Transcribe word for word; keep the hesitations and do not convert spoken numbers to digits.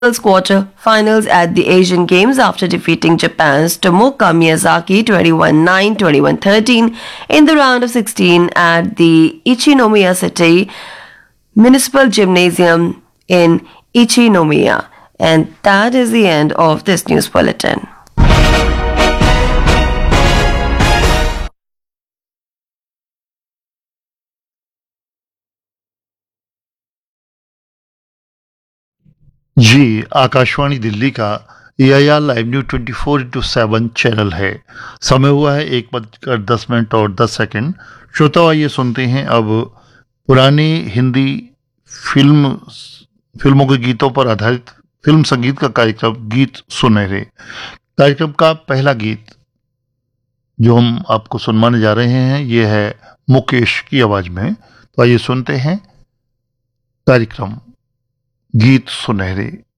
quarter-finals at the Asian Games after defeating Japan's Tomoka Miyazaki twenty-one nine, twenty-one thirteen in the round of sixteen at the Ichinomiya City Municipal Gymnasium in Ichinomiya. And that is the end of this news bulletin. जी आकाशवाणी दिल्ली का ए I R live news twenty four into seven channel है। समय हुआ है एक बजकर दस minute और दस सेकंड। श्रोताओ आइए सुनते हैं अब पुरानी हिंदी फिल्म फिल्मों के गीतों पर आधारित फिल्म संगीत का कार्यक्रम गीत सुनहरे। कार्यक्रम का पहला गीत जो हम आपको सुनवाने जा रहे हैं ये है मुकेश की आवाज में। तो आइए सुनते हैं कार्यक्रम गीत सुनहरे।